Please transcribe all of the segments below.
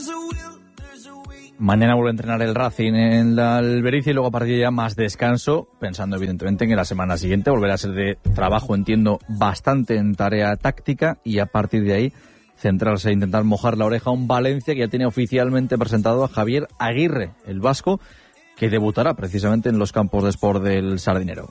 Mañana vuelve a entrenar el Racing en la Albericia y luego a partir de ya más descanso, pensando evidentemente en que la semana siguiente volverá a ser de trabajo, entiendo, bastante en tarea táctica, y a partir de ahí centrarse e intentar mojar la oreja a un Valencia que ya tiene oficialmente presentado a Javier Aguirre, el vasco, que debutará precisamente en los campos de Sport del Sardinero.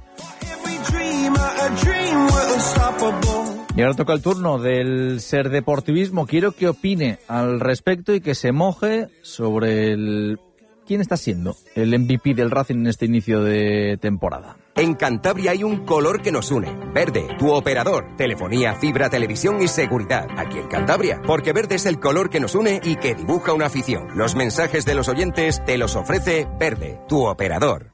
Y ahora toca el turno del Ser Deportivismo. Quiero que opine al respecto y que se moje sobre quién está siendo el MVP del Racing en este inicio de temporada. En Cantabria hay un color que nos une. Verde, tu operador. Telefonía, fibra, televisión y seguridad. Aquí en Cantabria. Porque verde es el color que nos une y que dibuja una afición. Los mensajes de los oyentes te los ofrece Verde, tu operador.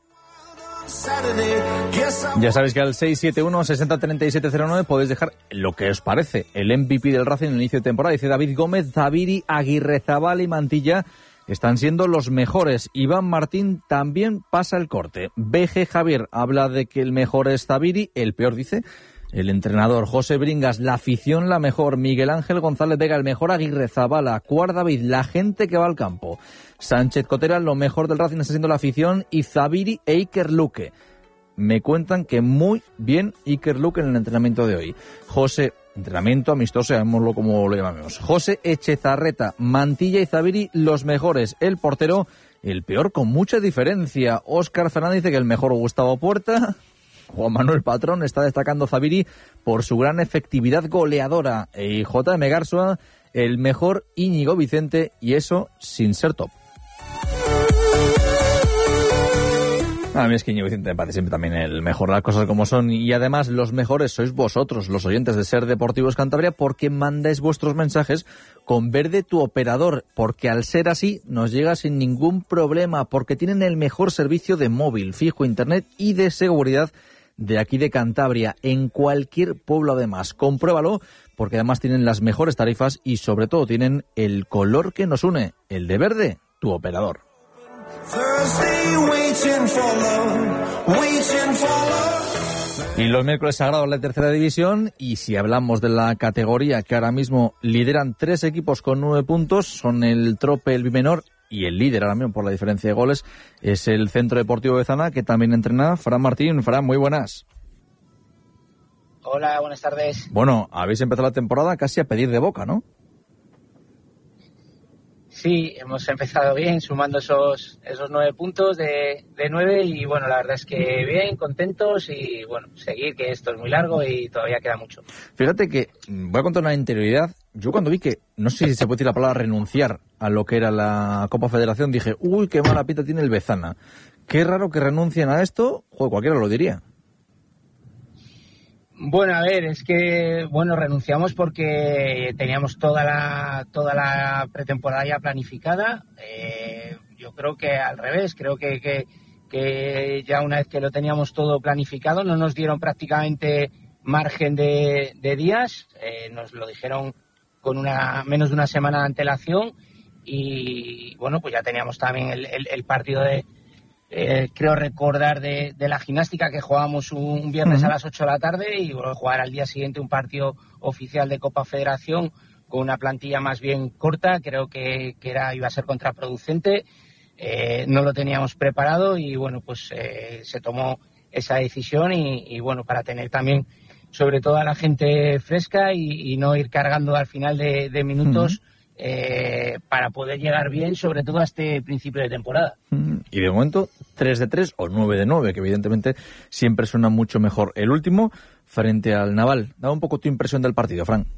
Ya sabéis que al 671-603709 podéis dejar lo que os parece el MVP del Racing en el inicio de temporada. Dice David Gómez, Zaviri, Aguirrezabal y Mantilla están siendo los mejores. Iván Martín también pasa el corte. BG Javier habla de que el mejor es Zaviri, el peor dice el entrenador. José Bringas, la afición la mejor. Miguel Ángel González Vega, el mejor. Aguirrezabala, Cuart David, la gente que va al campo. Sánchez Cotera, lo mejor del Racing está siendo la afición. Y Zaviri e Iker Luque. Me cuentan que muy bien Iker Luque en el entrenamiento de hoy. José, entrenamiento amistoso, llamémoslo como lo llamamos. José Echezarreta, Mantilla y Zaviri, los mejores. El portero, el peor con mucha diferencia. Óscar Fernández dice que el mejor Gustavo Puerta. Juan Manuel Patrón está destacando Zaviri por su gran efectividad goleadora. Y J.M. Garzua, el mejor Íñigo Vicente, y eso sin ser top. A mí es que Íñigo Vicente me parece siempre también el mejor, las cosas como son. Y además los mejores sois vosotros, los oyentes de Ser Deportivos Cantabria, porque mandáis vuestros mensajes con Verde, tu operador, porque al ser así nos llega sin ningún problema, porque tienen el mejor servicio de móvil, fijo, internet y de seguridad de aquí de Cantabria, en cualquier pueblo además. Compruébalo, porque además tienen las mejores tarifas y sobre todo tienen el color que nos une, el de Verde, tu operador. Y los miércoles sagrados de la tercera división, y si hablamos de la categoría que ahora mismo lideran 3 equipos con 9 puntos, son el Trope, el Bimenor, y el líder ahora mismo por la diferencia de goles es el Centro Deportivo Bezana, que también entrena Fran Martín. Fran, muy buenas. Hola, buenas tardes. Bueno, habéis empezado la temporada casi a pedir de boca, ¿no? Sí, hemos empezado bien, sumando esos 9 puntos de 9 y bueno, la verdad es que bien, contentos y bueno, seguir, que esto es muy largo y todavía queda mucho. Fíjate que, voy a contar una interioridad, yo cuando vi que, no sé si se puede decir la palabra renunciar a lo que era la Copa Federación, dije, uy, qué mala pinta tiene el Bezana. Qué raro que renuncien a esto, joder, cualquiera lo diría. Bueno, a ver, es que, bueno, renunciamos porque teníamos toda la pretemporada ya planificada. Yo creo que al revés, creo que ya una vez que lo teníamos todo planificado, no nos dieron prácticamente margen de días, nos lo dijeron con menos de una semana de antelación y, bueno, pues ya teníamos también el partido creo recordar de la gimnástica que jugábamos un viernes a las 8 de la tarde y bueno, jugar al día siguiente un partido oficial de Copa Federación con una plantilla más bien corta, creo que iba a ser contraproducente, no lo teníamos preparado y bueno, pues se tomó esa decisión y bueno, para tener también sobre todo a la gente fresca y no ir cargando al final de minutos para poder llegar bien, sobre todo a este principio de temporada. Y de momento 3 de 3 o 9 de 9, que evidentemente siempre suena mucho mejor. El último frente al Naval. Daba un poco tu impresión del partido, Fran.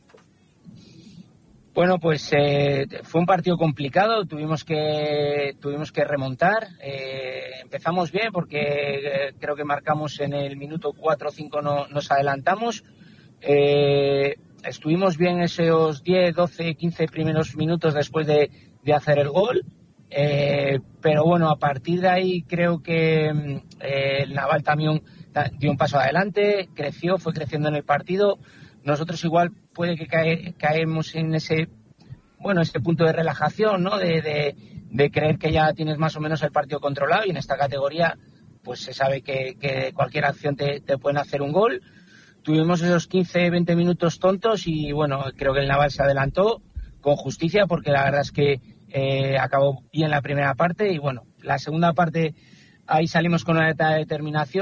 Bueno, pues fue un partido complicado, tuvimos que remontar. Empezamos bien porque creo que marcamos en el minuto 4 o 5, nos adelantamos. Estuvimos bien esos 10, 12, 15 primeros minutos después de hacer el gol. Pero bueno, a partir de ahí creo que el Naval también dio un paso adelante, fue creciendo en el partido. Nosotros igual puede que caemos en ese punto de relajación, ¿no? De creer que ya tienes más o menos el partido controlado y en esta categoría pues se sabe que cualquier acción te pueden hacer un gol. Tuvimos esos 15-20 minutos tontos y bueno, creo que el Naval se adelantó con justicia, porque la verdad es que acabó bien la primera parte y bueno, la segunda parte ahí salimos con una determinación.